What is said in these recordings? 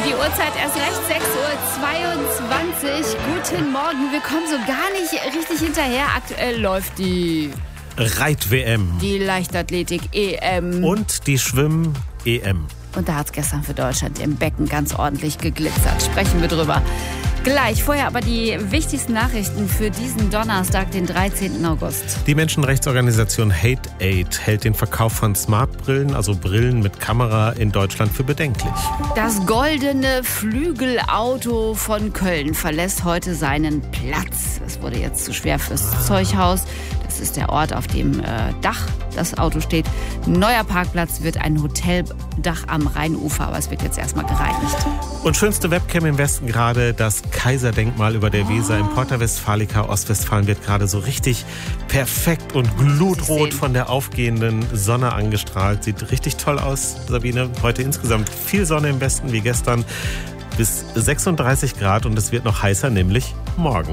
Die Uhrzeit erst recht, 6:22 Uhr. Guten Morgen, wir kommen so gar nicht richtig hinterher. Aktuell läuft die Reit-WM. Die Leichtathletik-EM. Und die Schwimm-EM. Und da hat es gestern für Deutschland im Becken ganz ordentlich geglitzert. Sprechen wir drüber. Gleich, vorher aber die wichtigsten Nachrichten für diesen Donnerstag, den 13. August. Die Menschenrechtsorganisation Hate Aid hält den Verkauf von Smartbrillen, also Brillen mit Kamera, in Deutschland für bedenklich. Das goldene Flügelauto von Köln verlässt heute seinen Platz. Es wurde jetzt zu schwer fürs Zeughaus. Das ist der Ort, auf dem Dach das Auto steht. Neuer Parkplatz wird ein Hoteldach am Rheinufer, aber es wird jetzt erstmal gereinigt. Und schönste Webcam im Westen gerade, das Kaiserdenkmal über der Weser in Porta Westfalica, Ostwestfalen, wird gerade so richtig perfekt und glutrot von der aufgehenden Sonne angestrahlt. Sieht richtig toll aus, Sabine. Heute insgesamt viel Sonne im Westen wie gestern, bis 36 Grad und es wird noch heißer, nämlich morgen.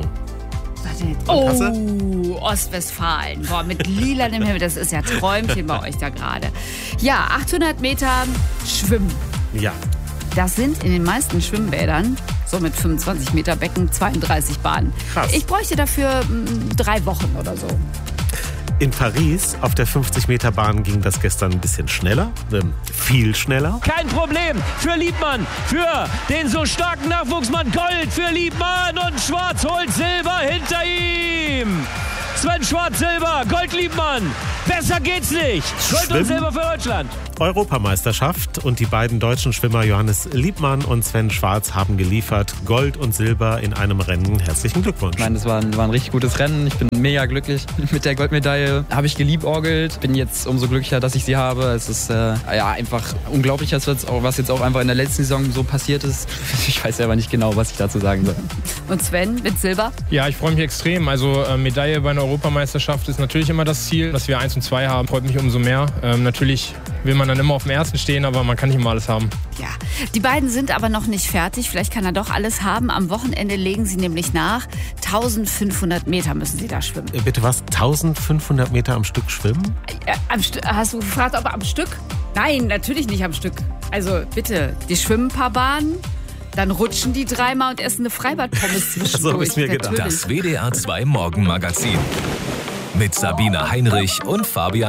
Oh, Ostwestfalen. Boah, mit lilanem Himmel, das ist ja Träumchen bei euch da gerade. Ja, 800 Meter Schwimmen. Ja. Das sind in den meisten Schwimmbädern, so mit 25 Meter Becken, 32 Bahnen. Krass. Ich bräuchte dafür 3 Wochen oder so. In Paris auf der 50-Meter-Bahn ging das gestern ein bisschen schneller, viel schneller. Kein Problem für Liebmann, für den so starken Nachwuchsmann. Gold für Liebmann und Schwarz holt Silber hinter ihm. Sven Schwarz, Silber, Gold Liebmann. Besser geht's nicht. Gold und Silber für Deutschland. Europameisterschaft und die beiden deutschen Schwimmer Johannes Liebmann und Sven Schwarz haben geliefert. Gold und Silber in einem Rennen. Herzlichen Glückwunsch. Ich meine, das war ein richtig gutes Rennen. Ich bin mega glücklich. Mit der Goldmedaille habe ich geliebäugelt. Bin jetzt umso glücklicher, dass ich sie habe. Es ist einfach unglaublich, was jetzt auch einfach in der letzten Saison so passiert ist. Ich weiß selber nicht genau, was ich dazu sagen soll. Und Sven mit Silber? Ja, ich freue mich extrem. Also Medaille bei einer Europameisterschaft ist natürlich immer das Ziel. Dass wir 1 und 2 haben, freut mich umso mehr. Natürlich will man dann immer auf dem ersten stehen, aber man kann nicht immer alles haben. Ja, die beiden sind aber noch nicht fertig. Vielleicht kann er doch alles haben. Am Wochenende legen sie nämlich nach. 1500 Meter müssen sie da schwimmen. Bitte was? 1500 Meter am Stück schwimmen? Hast du gefragt, ob am Stück? Nein, natürlich nicht am Stück. Also bitte, die schwimmen ein paar Bahnen, dann rutschen die 3-mal und essen eine Freibadpommes zwischendurch. So hab ich's mir gedacht. Das WDR 2 Morgenmagazin mit Sabine Heinrich und Fabian